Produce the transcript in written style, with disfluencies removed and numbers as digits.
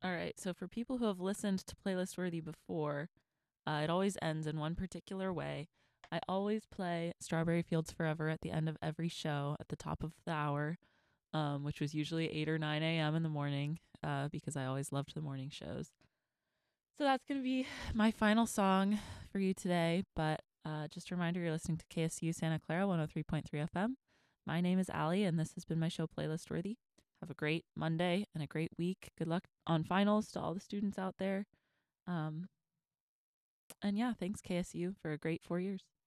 All right. So for people who have listened to Playlist Worthy before, it always ends in one particular way. I always play Strawberry Fields Forever at the end of every show at the top of the hour, which was usually 8 or 9 a.m. in the morning, because I always loved the morning shows. So that's going to be my final song for you today. But just a reminder, you're listening to KSU Santa Clara 103.3 FM. My name is Allie, and this has been my show, Playlist Worthy. Have a great Monday and a great week. Good luck on finals to all the students out there. Um, and yeah, thanks, KSU, for a great 4 years.